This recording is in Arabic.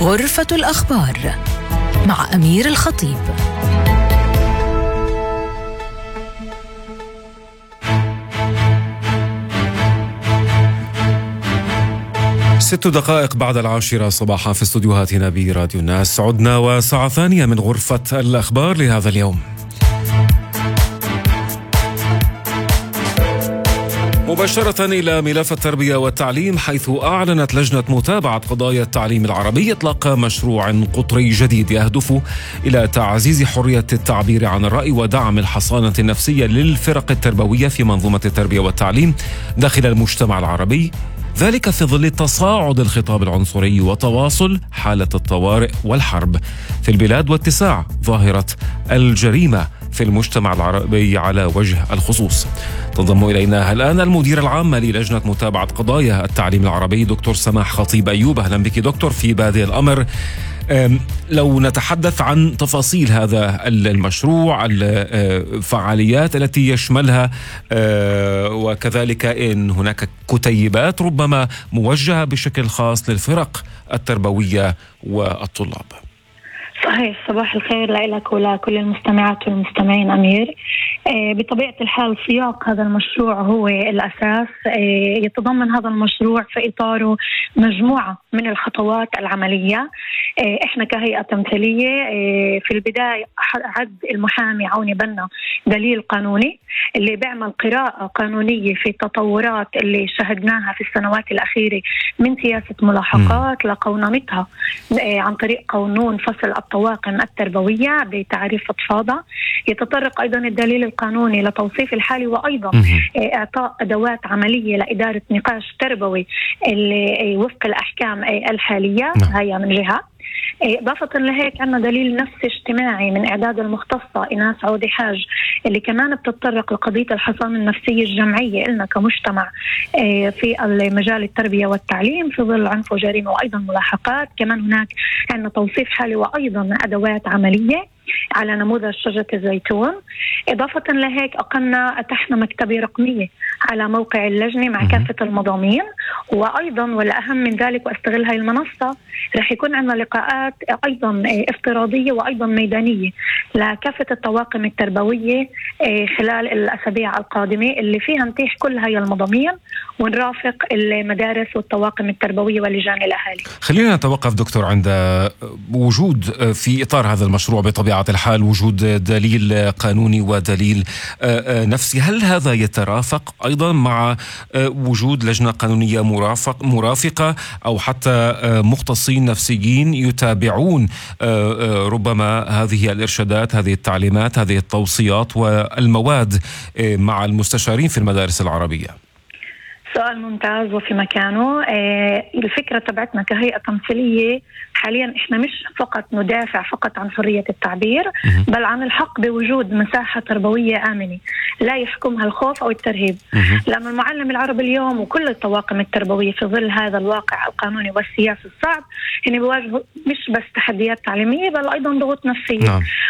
غرفة الأخبار مع أمير الخطيب. 6 دقائق بعد 10 صباحا في استوديوهاتنا براديو الناس. عدنا وساعة ثانية من غرفة الأخبار لهذا اليوم. مباشرة إلى ملف التربية والتعليم، حيث أعلنت لجنة متابعة قضايا التعليم العربي إطلاق مشروع قطري جديد يهدف إلى تعزيز حرية التعبير عن الرأي ودعم الحصانة النفسية للفرق التربوية في منظومة التربية والتعليم داخل المجتمع العربي، ذلك في ظل تصاعد الخطاب العنصري وتواصل حالة الطوارئ والحرب في البلاد واتساع ظاهرة الجريمة في المجتمع العربي على وجه الخصوص. تنضم إلينا الآن المديرة العامة للجنة متابعة قضايا التعليم العربي دكتور سماح خطيب أيوب. أهلا بك دكتور. في بادئ الأمر لو نتحدث عن تفاصيل هذا المشروع، الفعاليات التي يشملها، وكذلك إن هناك كتيبات ربما موجهة بشكل خاص للفرق التربوية والطلاب. صحيح. صباح الخير لك ولكل المستمعات والمستمعين أمير. بطبيعة الحال سياق هذا المشروع هو الأساس. يتضمن هذا المشروع في إطاره مجموعة من الخطوات العملية. إحنا كهيئة تمثيلية في البداية عد المحامي عوني بنا دليل قانوني اللي بيعمل قراءة قانونية في التطورات اللي شهدناها في السنوات الأخيرة من سياسة ملاحقات لقونمتها عن طريق قانون فصل الطواقم التربوية بتعريف فضفاضة. يتطرق أيضا الدليل القانوني لتوصيف الحالي وأيضا إعطاء أدوات عملية لإدارة نقاش تربوي اللي وفق الأحكام الحالية. هيا من جهة. إضافة لهيك عندنا دليل نفسي اجتماعي من إعداد المختصة إناس عودي حاج اللي كمان بتتطرق لقضية الحصانة النفسية الجمعية لنا كمجتمع في المجال التربية والتعليم في ظل عنف وجريمة وأيضا ملاحقات. كمان هناك عندنا توصيف حالي وأيضا أدوات عملية على نموذج شجرة الزيتون. إضافة لهيك أتحنا مكتبة رقمية على موقع اللجنة مع كافة المضامين. وأيضا والأهم من ذلك وأستغل هاي المنصة رح يكون عندنا لقاءات أيضا افتراضية وأيضا ميدانية لكافة الطواقم التربوية خلال الأسابيع القادمة اللي فيها نتيح كل هاي المضامين ونرافق المدارس والطواقم التربوية ولجان الأهالي. خلينا نتوقف دكتور عند وجود في إطار هذا المشروع بطبيعة الحال وجود دليل قانوني ودليل نفسي. هل هذا يترافق أيضا مع وجود لجنة قانونية مرافقة أو حتى مختصين نفسيين يتابعون ربما هذه الإرشادات، هذه التعليمات، هذه التوصيات والمواد مع المستشارين في المدارس العربية؟ سؤال ممتاز وفي مكانه. الفكرة تبعتنا كهيئة تمثيلية حاليا احنا مش فقط ندافع فقط عن حرية التعبير، بل عن الحق بوجود مساحة تربوية آمنة لا يحكمها الخوف أو الترهيب. لأن المعلم العربي اليوم وكل الطواقم التربوية في ظل هذا الواقع القانوني والسياسي الصعب هن بيواجهوا مش بس تحديات تعليمية بل أيضا ضغوط نفسية.